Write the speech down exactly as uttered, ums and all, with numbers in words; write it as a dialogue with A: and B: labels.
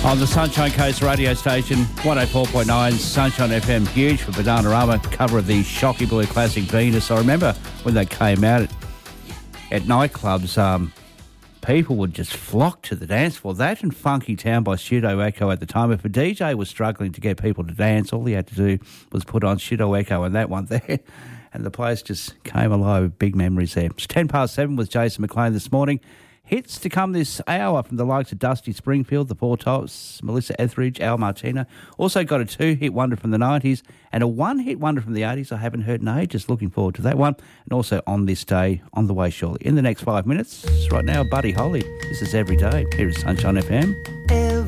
A: On the Sunshine Coast radio station, one oh four point nine, Sunshine F M, huge for Bananarama, cover of the Shocky Blue classic Venus. I remember when they came out at, at nightclubs, um, people would just flock to the dance floor. That and Funky Town by Pseudo Echo at the time. If a D J was struggling to get people to dance, all he had to do was put on Pseudo Echo and that one there, and the place just came alive. Big memories there. It's ten past seven with Jason McLean this morning. Hits to come this hour from the likes of Dusty Springfield, The Four Tops, Melissa Etheridge, Al Martina. Also got a two-hit wonder from the nineties and a one-hit wonder from the eighties I haven't heard in ages. Looking forward to that one. And also On This Day, on the way shortly. In the next five minutes, right now, Buddy Holly. This is Every Day. Here is Sunshine F M.